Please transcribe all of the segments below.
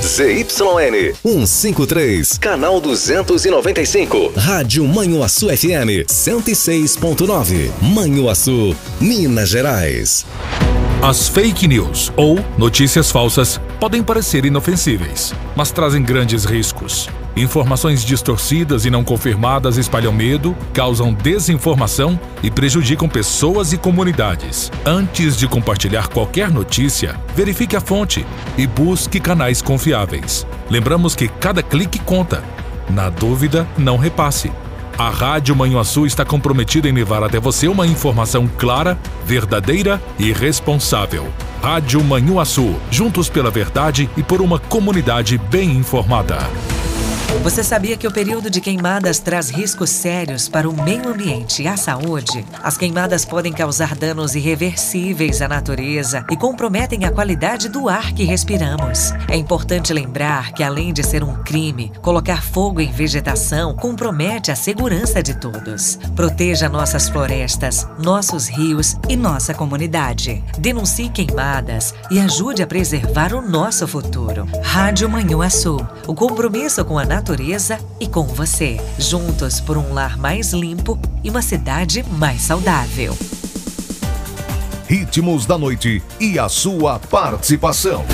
ZYN 153, canal 295. Rádio Manhuaçu FM 106.9. Manhuaçu, Minas Gerais. As fake news ou notícias falsas podem parecer inofensíveis, mas trazem grandes riscos. Informações distorcidas e não confirmadas espalham medo, causam desinformação e prejudicam pessoas e comunidades. Antes de compartilhar qualquer notícia, verifique a fonte e busque canais confiáveis. Lembramos que cada clique conta. Na dúvida, não repasse. A Rádio Manhuaçu está comprometida em levar até você uma informação clara, verdadeira e responsável. Rádio Manhuaçu, juntos pela verdade e por uma comunidade bem informada. Você sabia que o período de queimadas traz riscos sérios para o meio ambiente e a saúde? As queimadas podem causar danos irreversíveis à natureza e comprometem a qualidade do ar que respiramos. É importante lembrar que, além de ser um crime, colocar fogo em vegetação compromete a segurança de todos. Proteja nossas florestas, nossos rios e nossa comunidade. Denuncie queimadas e ajude a preservar o nosso futuro. Rádio Manhuaçu, o compromisso com a natureza e com você. Juntos por um lar mais limpo e uma cidade mais saudável. Ritmos da noite e a sua participação.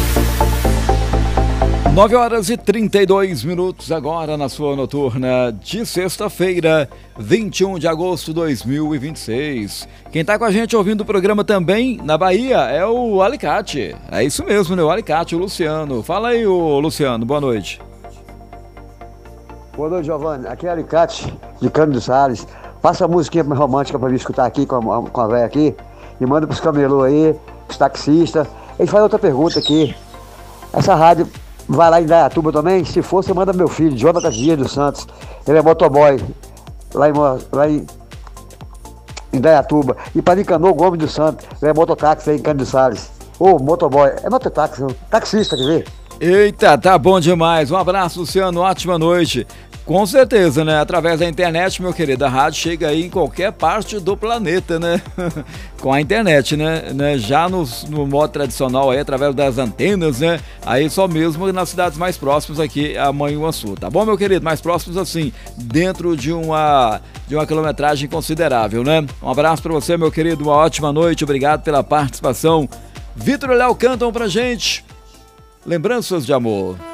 9h32 agora na sua noturna de sexta-feira, 21 de agosto de 2026. Quem tá com a gente ouvindo o programa também na Bahia é o Alicate. É isso mesmo, né? O Alicate, o Luciano. Fala aí, ô Luciano, boa noite. Boa noite, Giovanni. Aqui é Alicate, de Cândido Salles. Passa a musiquinha romântica pra mim escutar aqui com a véia aqui. E manda pros camelô aí, pros taxistas. Ele faz outra pergunta aqui. Essa rádio vai lá em Indaiatuba também? Se for, você manda meu filho, Jonathan Dias dos Santos. Ele é motoboy lá em Indaiatuba. E para Nicanor Gomes dos Santos, ele é mototáxi aí em Cândido Salles. Ô, motoboy, é mototáxi, taxista, quer ver? Eita, tá bom demais. Um abraço, Luciano, ótima noite. Com certeza, né? Através da internet, meu querido, a rádio chega aí em qualquer parte do planeta, né? Com a internet, né? Já no modo tradicional aí, através das antenas, né? Aí só mesmo nas cidades mais próximas aqui, a Manhuaçu, tá bom, meu querido? Mais próximos assim, dentro de uma quilometragem considerável, né? Um abraço pra você, meu querido, uma ótima noite, obrigado pela participação. Vitor e Léo cantam pra gente Lembranças de Amor.